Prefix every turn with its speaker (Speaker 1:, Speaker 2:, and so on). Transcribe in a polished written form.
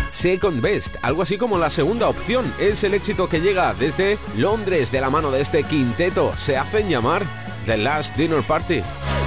Speaker 1: Second Best, algo así como la segunda opción. Es el éxito que llega desde Londres de la mano de este quinteto. Se hacen llamar The Last Dinner Party.